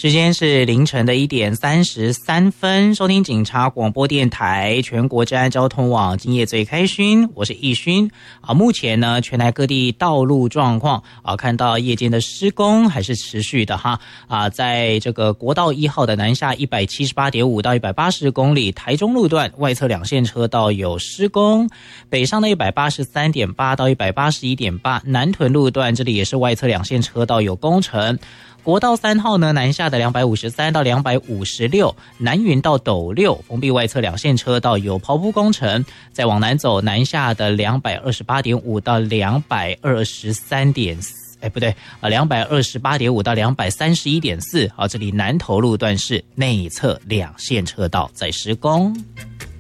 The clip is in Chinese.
时间是凌晨的1点33分，收听警察广播电台全国治安交通网，今夜最开勋，我是易勋。目前呢，全台各地道路状况看到夜间的施工还是持续的哈在这个国道1号的南下178.5到180公里，台中路段外侧2线车道有施工，北上的183.8到181.8，南屯路段这里也是外侧2线车道有工程。国道3号呢，南下的253到256，南云到斗六封闭外侧2线车道有刨铺工程。再往南走，南下的228.5到223.4。228.5到231.4，这里南投路段是内侧2线车道在施工。